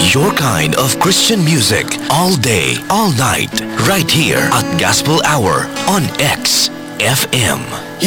Your kind of Christian music all day, all night, right here at Gospel Hour on X FM.